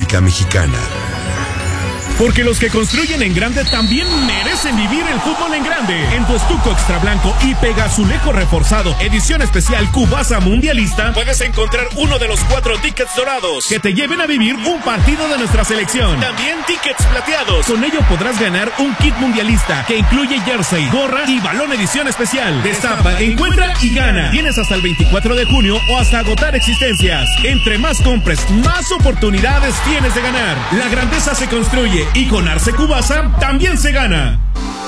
Atlética Mexicana. Porque los que construyen en grande también merecen vivir el fútbol en grande. En tu estuco extra blanco y pegazulejo reforzado, edición especial Cubasa Mundialista, puedes encontrar uno de los 4 tickets dorados que te lleven a vivir un partido de nuestra selección. También tickets plateados. Con ello podrás ganar un kit mundialista que incluye jersey, gorra y balón edición especial. Destapa, encuentra y gana. Tienes hasta el 24 de junio o hasta agotar existencias. Entre más compres, más oportunidades tienes de ganar. La grandeza se construye y con Arce Cubasa también se gana.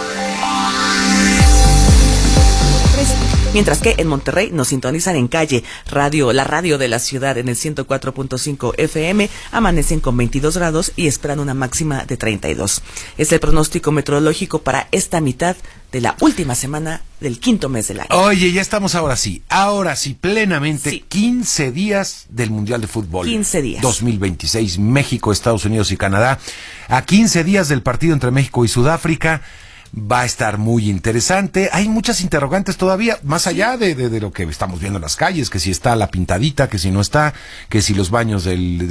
Mientras que en Monterrey nos sintonizan en Calle Radio, la radio de la ciudad, en el 104.5 FM, amanecen con 22 grados y esperan una máxima de 32. Es el pronóstico meteorológico para esta mitad de la última semana del quinto mes del año. Oye, ya estamos ahora sí, plenamente, sí. 15 días del Mundial de Fútbol. 15 días. 2026, México, Estados Unidos y Canadá. A 15 días del partido entre México y Sudáfrica. Va a estar muy interesante. Hay muchas interrogantes todavía, más allá de lo que estamos viendo en las calles, que si está la pintadita, que si no está, que si los baños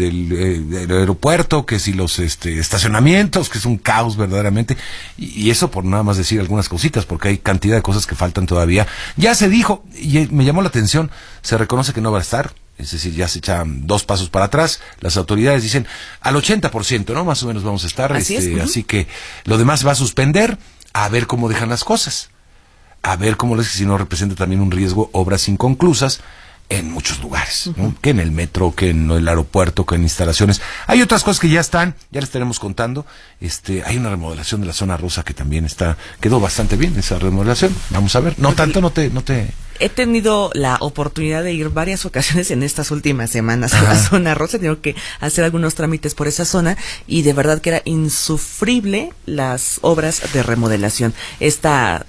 del aeropuerto, que si los estacionamientos, que es un caos verdaderamente. Y eso por nada más decir algunas cositas, porque hay cantidad de cosas que faltan todavía. Ya se dijo, y me llamó la atención, se reconoce que no va a estar. Es decir, ya se echan 2 pasos para atrás. Las autoridades dicen al 80%, ¿no? Más o menos vamos a estar. Así que lo demás va a suspender. A ver cómo dejan las cosas, a ver cómo les, si no representa también un riesgo, obras inconclusas en muchos lugares, ¿no? Que en el metro, que en el aeropuerto, que en instalaciones. Hay otras cosas que ya están, ya les estaremos contando. Hay una remodelación de la zona rosa que también quedó bastante bien esa remodelación. Vamos a ver, no tanto, no te. He tenido la oportunidad de ir varias ocasiones en estas últimas semanas a la zona rosa. He tenido que hacer algunos trámites por esa zona y de verdad que era insufrible las obras de remodelación. Esta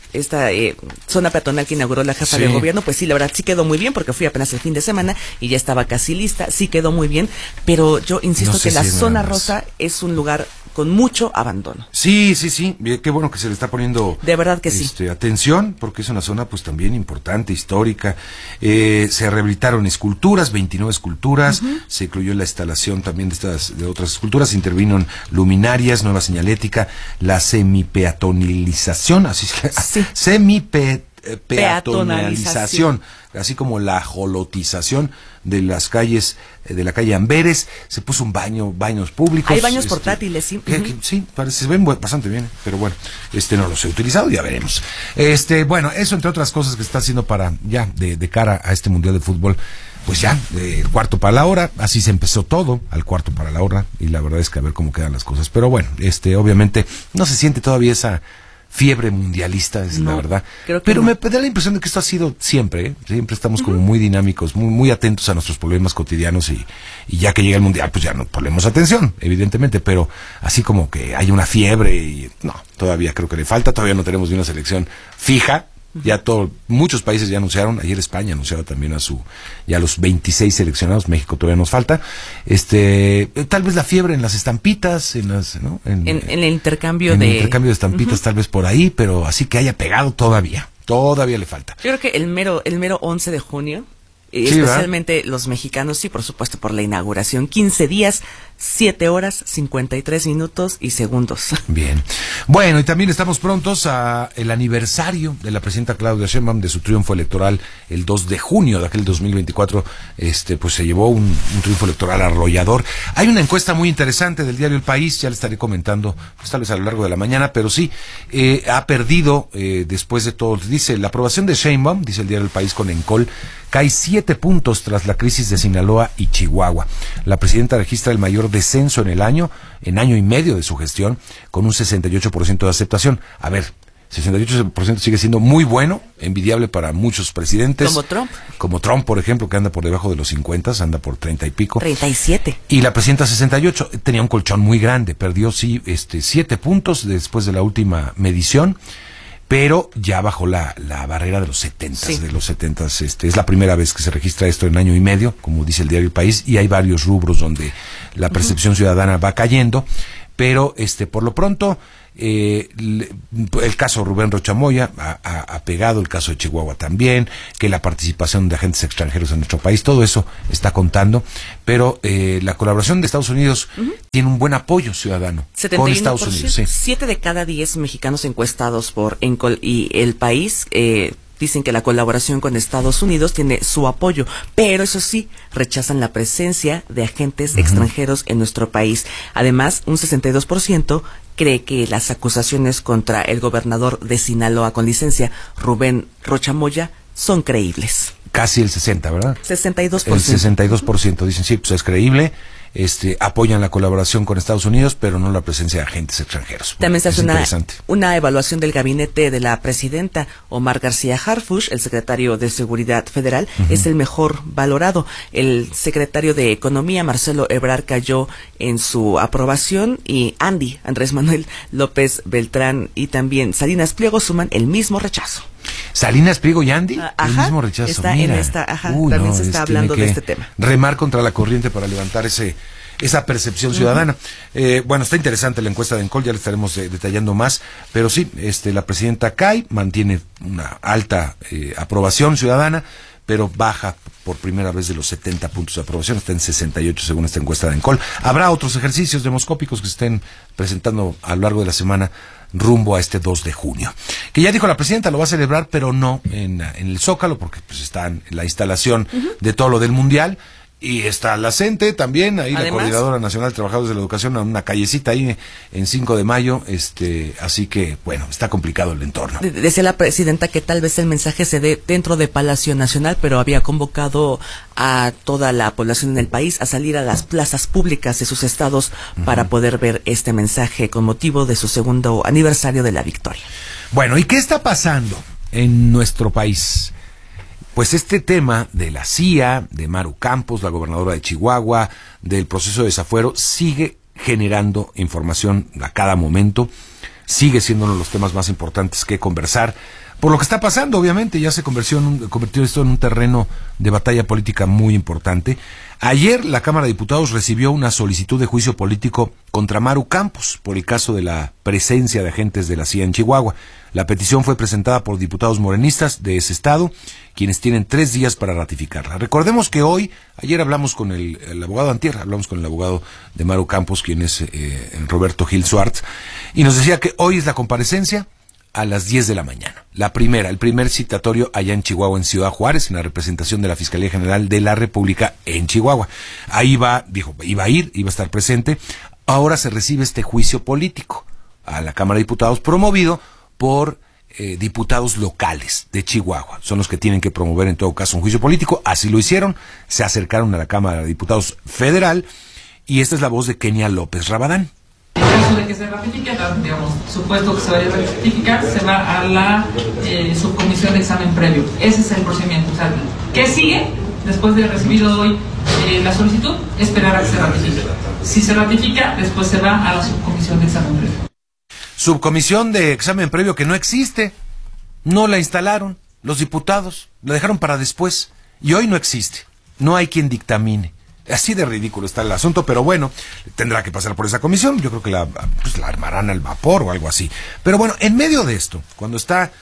zona peatonal que inauguró la jefa de gobierno, pues sí, la verdad sí quedó muy bien porque fui apenas el fin de semana y ya estaba casi lista. Sí quedó muy bien, pero yo insisto que la zona rosa es un lugar con mucho abandono. Sí. Qué bueno que se le está poniendo de verdad que sí. Atención, porque es una zona pues también importante, histórica. Se rehabilitaron esculturas, 29 esculturas, se incluyó la instalación también de otras esculturas, intervino luminarias, nueva señalética, la semipeatonalización, peatonalización, así como la ajolotización de las calles, de la calle Amberes. Se puso un baños públicos. Hay baños portátiles, sí. Sí, se ven bastante bien, pero bueno, no los he utilizado, ya veremos. Bueno, eso entre otras cosas que se está haciendo para ya de cara a este Mundial de Fútbol. Pues ya, el cuarto para la hora, así se empezó todo, al cuarto para la hora, y la verdad es que a ver cómo quedan las cosas. Pero bueno, obviamente no se siente todavía esa fiebre mundialista, es la verdad. Pero me da la impresión de que esto ha sido siempre, ¿eh? Siempre estamos como muy dinámicos, muy atentos a nuestros problemas cotidianos y ya que llega el mundial, pues ya nos ponemos atención, evidentemente, pero así como que hay una fiebre y no, todavía creo que le falta, todavía no tenemos ni una selección fija. Ya muchos países ya anunciaron, ayer España anunciaba también ya los 26 seleccionados, México todavía nos falta. Tal vez la fiebre en las estampitas, en el intercambio de estampitas, tal vez por ahí, pero así que haya pegado todavía le falta. Yo creo que el mero 11 de junio, especialmente ¿verdad? Los mexicanos, sí, por supuesto, por la inauguración, 15 días, 7 horas, 53 minutos y segundos. Bien. Bueno, y también estamos prontos a el aniversario de la presidenta Claudia Sheinbaum de su triunfo electoral el 2 de junio de aquel 2024. Pues se llevó un triunfo electoral arrollador. Hay una encuesta muy interesante del diario El País, ya le estaré comentando, pues tal vez a lo largo de la mañana, pero sí, ha perdido, después de todo, dice, la aprobación de Sheinbaum, dice el diario El País con Encol, cae 7 puntos tras la crisis de Sinaloa y Chihuahua. La presidenta registra el mayor descenso en año y medio de su gestión, con un 68% de aceptación. A ver, 68% sigue siendo muy bueno, envidiable para muchos presidentes. Como Trump, por ejemplo, que anda por debajo de los 50, anda por 30 y pico. 37. Y la presidenta 68, tenía un colchón muy grande, perdió 7 puntos después de la última medición, pero ya bajó la barrera de los 70, sí. De los 70, es la primera vez que se registra esto en año y medio, como dice el diario El País, y hay varios rubros donde la percepción ciudadana va cayendo, pero por lo pronto el caso Rubén Rocha Moya ha pegado, el caso de Chihuahua también, que la participación de agentes extranjeros en nuestro país, todo eso está contando, pero la colaboración de Estados Unidos tiene un buen apoyo ciudadano con Estados Unidos. Sí. 7 de cada 10 mexicanos encuestados por ENCOL y El País dicen que la colaboración con Estados Unidos tiene su apoyo, pero eso sí, rechazan la presencia de agentes extranjeros en nuestro país. Además, un 62% cree que las acusaciones contra el gobernador de Sinaloa con licencia, Rubén Rocha Moya, son creíbles. Casi el 60, ¿verdad? 62%. El 62% dicen, sí, pues es creíble. Apoyan la colaboración con Estados Unidos, pero no la presencia de agentes extranjeros. También se hace una evaluación del gabinete de la presidenta. Omar García Harfuch, el secretario de Seguridad Federal, es el mejor valorado. El secretario de Economía, Marcelo Ebrard, cayó en su aprobación, y Andrés Manuel López Beltrán y también Salinas Pliego suman el mismo rechazo. Salinas Pliego y Andy, el mismo rechazo. Está Mira. en esta, también se está hablando de este tema. Remar contra la corriente para levantar esa percepción ciudadana. Bueno, está interesante la encuesta de ENCOL, ya le estaremos detallando más, pero sí, la presidenta cae, mantiene una alta aprobación ciudadana, pero baja por primera vez de los 70 puntos de aprobación, está en 68 según esta encuesta de ENCOL. Habrá otros ejercicios demoscópicos que se estén presentando a lo largo de la semana rumbo a este 2 de junio. Que ya dijo la presidenta, lo va a celebrar, pero no en el Zócalo, porque pues está en la instalación de todo lo del Mundial. Y está la CENTE también, ahí la Coordinadora Nacional de Trabajadores de la Educación, en una callecita ahí en 5 de mayo, así que, bueno, está complicado el entorno. Decía la presidenta que tal vez el mensaje se dé dentro de Palacio Nacional, pero había convocado a toda la población en el país a salir a las plazas públicas de sus estados para poder ver este mensaje con motivo de su 2º aniversario de la victoria. Bueno, ¿y qué está pasando en nuestro país? Pues este tema de la CIA, de Maru Campos, la gobernadora de Chihuahua, del proceso de desafuero, sigue generando información a cada momento, sigue siendo uno de los temas más importantes que conversar. Por lo que está pasando, obviamente, ya se convirtió esto en un terreno de batalla política muy importante. Ayer la Cámara de Diputados recibió una solicitud de juicio político contra Maru Campos por el caso de la presencia de agentes de la CIA en Chihuahua. La petición fue presentada por diputados morenistas de ese estado, quienes tienen 3 días para ratificarla. Recordemos que ayer hablamos con el abogado hablamos con el abogado de Maru Campos, quien es Roberto Gil Suárez, y nos decía que hoy es la comparecencia a las 10 de la mañana. El primer citatorio allá en Chihuahua, en Ciudad Juárez, en la representación de la Fiscalía General de la República en Chihuahua. Ahí iba a estar presente. Ahora se recibe este juicio político a la Cámara de Diputados, promovido por diputados locales de Chihuahua. Son los que tienen que promover en todo caso un juicio político. Así lo hicieron, se acercaron a la Cámara de Diputados Federal, y esta es la voz de Kenia López Rabadán. En caso de que se ratifique, digamos, supuesto que se vaya a ratificar, se va a la subcomisión de examen previo. Ese es el procedimiento. O sea, ¿qué sigue? Después de recibido hoy la solicitud, esperar a que se ratifique. Si se ratifica, después se va a la subcomisión de examen previo. Subcomisión de examen previo que no existe, no la instalaron los diputados, la dejaron para después, y hoy no existe, no hay quien dictamine. Así de ridículo está el asunto, pero bueno, tendrá que pasar por esa comisión. Yo creo que la armarán al vapor o algo así. Pero bueno, en medio de esto, cuando está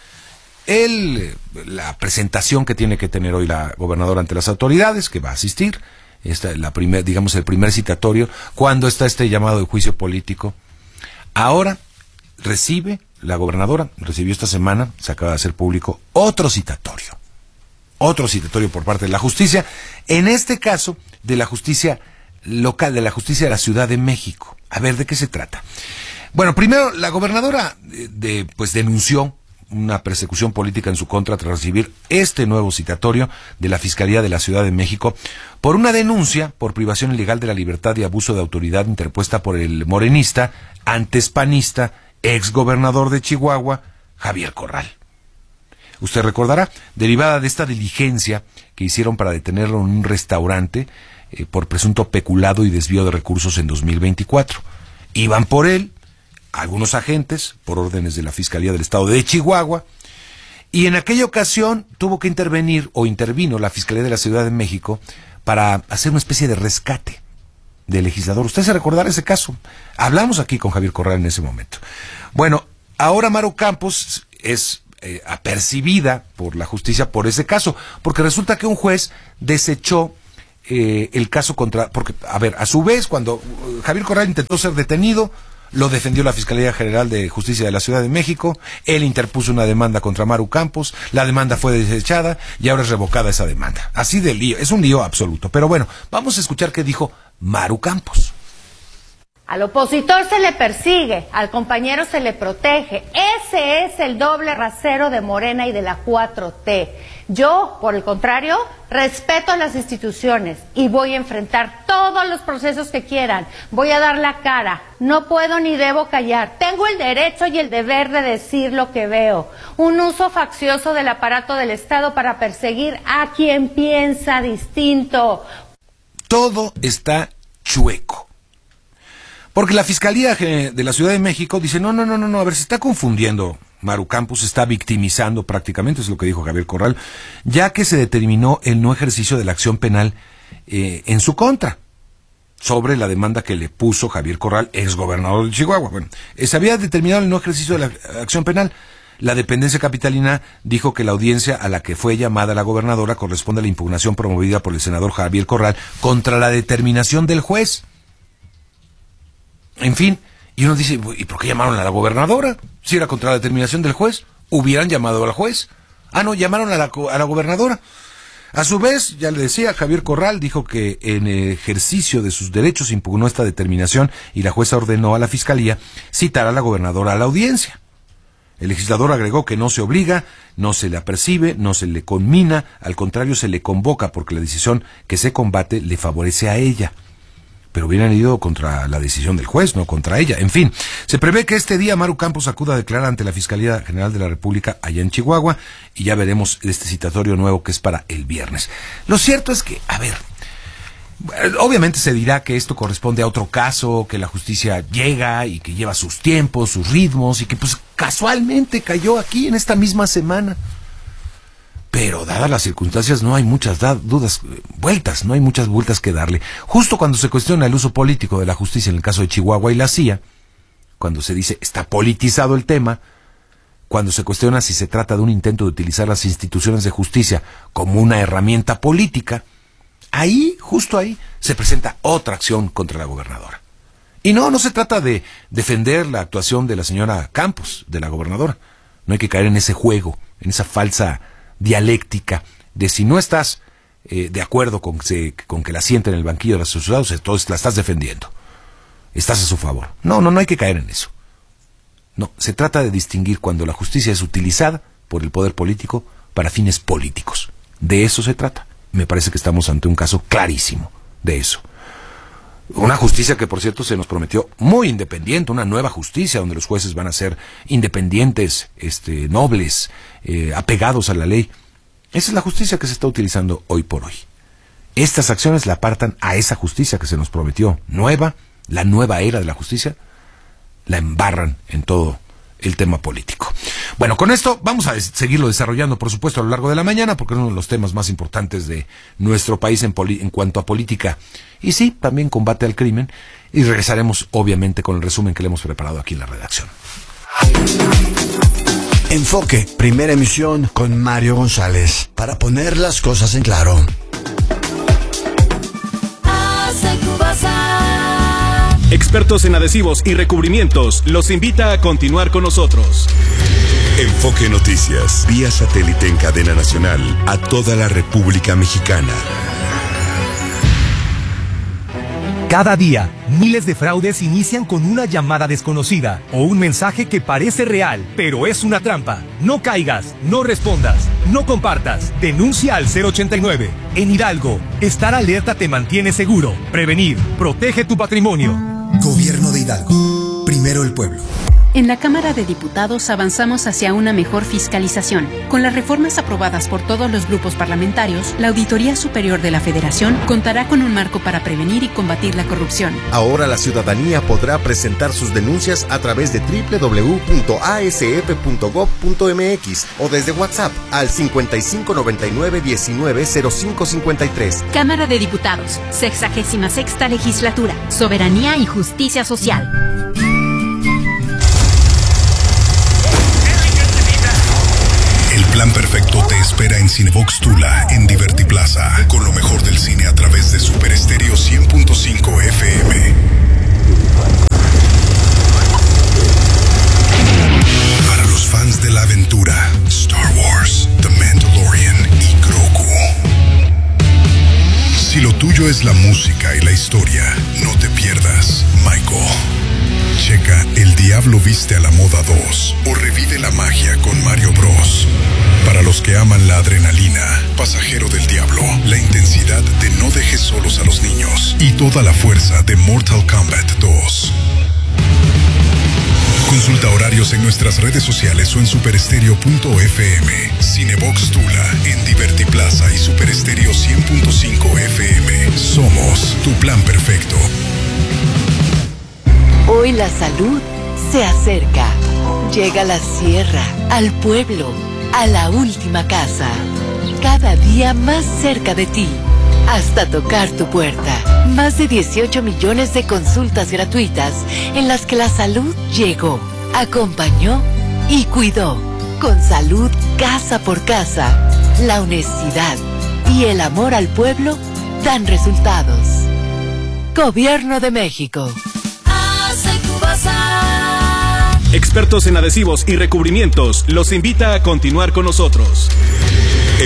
la presentación que tiene que tener hoy la gobernadora ante las autoridades, que va a asistir, el primer citatorio, cuando está este llamado de juicio político, ahora la gobernadora recibió esta semana, se acaba de hacer público, otro citatorio por parte de la justicia, en este caso de la justicia local, de la justicia de la Ciudad de México. A ver, ¿de qué se trata? Bueno, primero, la gobernadora denunció una persecución política en su contra tras recibir este nuevo citatorio de la Fiscalía de la Ciudad de México por una denuncia por privación ilegal de la libertad y abuso de autoridad interpuesta por el morenista, antes panista, exgobernador de Chihuahua, Javier Corral. Usted recordará, derivada de esta diligencia que hicieron para detenerlo en un restaurante por presunto peculado y desvío de recursos en 2024. Iban por él algunos agentes, por órdenes de la Fiscalía del Estado de Chihuahua, y en aquella ocasión intervino la Fiscalía de la Ciudad de México para hacer una especie de rescate. del legislador. Usted se recordará ese caso. Hablamos aquí con Javier Corral en ese momento. Bueno, ahora Maru Campos es apercibida por la justicia por ese caso, porque resulta que un juez desechó el caso porque, a ver, a su vez, cuando Javier Corral intentó ser detenido, lo defendió la Fiscalía General de Justicia de la Ciudad de México, él interpuso una demanda contra Maru Campos, la demanda fue desechada y ahora es revocada esa demanda. Así de lío, es un lío absoluto. Pero bueno, vamos a escuchar qué dijo Maru Campos. Al opositor se le persigue, al compañero se le protege. Ese es el doble rasero de Morena y de la 4T. Yo, por el contrario, respeto a las instituciones y voy a enfrentar todos los procesos que quieran. Voy a dar la cara. No puedo ni debo callar. Tengo el derecho y el deber de decir lo que veo. Un uso faccioso del aparato del Estado para perseguir a quien piensa distinto. Todo está chueco. Porque la Fiscalía de la Ciudad de México dice, no, a ver, se está confundiendo Maru Campos, se está victimizando prácticamente, es lo que dijo Javier Corral, ya que se determinó el no ejercicio de la acción penal en su contra, sobre la demanda que le puso Javier Corral, exgobernador de Chihuahua. Bueno, se había determinado el no ejercicio de la acción penal. La dependencia capitalina dijo que la audiencia a la que fue llamada la gobernadora corresponde a la impugnación promovida por el senador Javier Corral contra la determinación del juez. En fin, y uno dice, ¿y por qué llamaron a la gobernadora? Si era contra la determinación del juez, hubieran llamado al juez. Ah, no, llamaron a la gobernadora. A su vez, ya le decía, Javier Corral dijo que en ejercicio de sus derechos impugnó esta determinación y la jueza ordenó a la Fiscalía citar a la gobernadora a la audiencia. El legislador agregó que no se obliga, no se le apercibe, no se le conmina, al contrario se le convoca porque la decisión que se combate le favorece a ella. Pero hubieran ido contra la decisión del juez, no contra ella. En fin, se prevé que este día Maru Campos acuda a declarar ante la Fiscalía General de la República allá en Chihuahua y ya veremos este citatorio nuevo que es para el viernes. Lo cierto es que, a ver, obviamente se dirá que esto corresponde a otro caso, que la justicia llega y que lleva sus tiempos, sus ritmos y que pues casualmente cayó aquí en esta misma semana. Pero dadas las circunstancias no hay muchas vueltas, no hay muchas vueltas que darle. Justo cuando se cuestiona el uso político de la justicia en el caso de Chihuahua y la CIA, cuando se dice está politizado el tema, cuando se cuestiona si se trata de un intento de utilizar las instituciones de justicia como una herramienta política, ahí, justo ahí, se presenta otra acción contra la gobernadora. Y no se trata de defender la actuación de la señora Campos, de la gobernadora. No hay que caer en ese juego, en esa falsa dialéctica de si no estás de acuerdo con que la sienten en el banquillo de los asociados, entonces la estás defendiendo, estás a su favor. No hay que caer en eso. No, se trata de distinguir cuando la justicia es utilizada por el poder político para fines políticos. De eso se trata. Me parece que estamos ante un caso clarísimo de eso. Una justicia que, por cierto, se nos prometió muy independiente, una nueva justicia donde los jueces van a ser independientes, nobles, apegados a la ley. Esa es la justicia que se está utilizando hoy por hoy. Estas acciones la apartan a esa justicia que se nos prometió nueva, la nueva era de la justicia, la embarran en todo el tema político. Bueno, con esto vamos a seguirlo desarrollando, por supuesto, a lo largo de la mañana, porque es uno de los temas más importantes de nuestro país en cuanto a política. Y sí, también combate al crimen. Y regresaremos, obviamente, con el resumen que le hemos preparado aquí en la redacción. Enfoque, primera emisión con Mario González, para poner las cosas en claro. Expertos en adhesivos y recubrimientos los invita a continuar con nosotros. Enfoque Noticias, vía satélite en cadena nacional a toda la República Mexicana. Cada día, miles de fraudes inician con una llamada desconocida o un mensaje que parece real, pero es una trampa. No caigas, no respondas, no compartas. Denuncia al 089. En Hidalgo, estar alerta te mantiene seguro. Prevenir, protege tu patrimonio. Gobierno de Hidalgo. Primero el pueblo. En la Cámara de Diputados avanzamos hacia una mejor fiscalización. Con las reformas aprobadas por todos los grupos parlamentarios, la Auditoría Superior de la Federación contará con un marco para prevenir y combatir la corrupción. Ahora la ciudadanía podrá presentar sus denuncias a través de www.asf.gov.mx o desde WhatsApp al 5599190553. Cámara de Diputados, 66ª Legislatura, Soberanía y Justicia Social. El plan perfecto te espera en Cinebox Tula, en Divertiplaza, con lo mejor del cine a través de Super Estéreo 100.5 FM. Para los fans de la aventura, Star Wars, The Mandalorian y Grogu. Si lo tuyo es la música y la historia, no te pierdas Michael. Checa El Diablo Viste a la Moda 2 o revive la magia con Mario Bros. Para los que aman la adrenalina, Pasajero del Diablo, la intensidad de No dejes solos a los niños y toda la fuerza de Mortal Kombat 2. Consulta horarios en nuestras redes sociales o en superestereo.fm. Cinebox Tula, en Divertiplaza y Superestereo 100.5 FM. Somos tu plan perfecto. Hoy la salud se acerca. Llega a la sierra, al pueblo, a la última casa. Cada día más cerca de ti. Hasta tocar tu puerta. Más de 18 millones de consultas gratuitas en las que la salud llegó, acompañó y cuidó. Con salud casa por casa, la honestidad y el amor al pueblo dan resultados. Gobierno de México. Expertos en adhesivos y recubrimientos los invita a continuar con nosotros.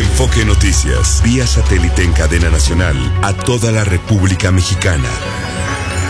Enfoque Noticias, vía satélite en cadena nacional a toda la República Mexicana.